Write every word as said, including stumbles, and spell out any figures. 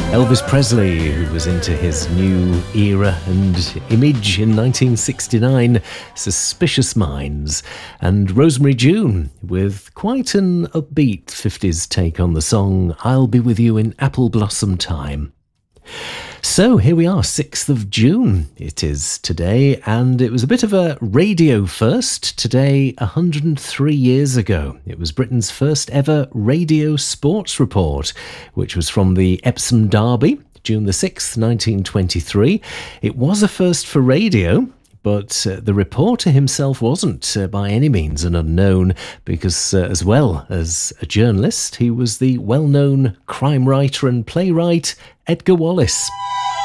Elvis Presley, who was into his new era and image in nineteen sixty-nine, Suspicious Minds, and Rosemary June with quite an upbeat fifties take on the song I'll Be With You in Apple Blossom Time. So here we are, sixth of June it is today, and it was a bit of a radio first today, one hundred three years ago. It was Britain's first ever radio sports report, which was from the Epsom Derby, June the sixth, nineteen twenty-three. It was a first for radio, but uh, the reporter himself wasn't uh, by any means an unknown, because uh, as well as a journalist, he was the well-known crime writer and playwright Edgar Wallace.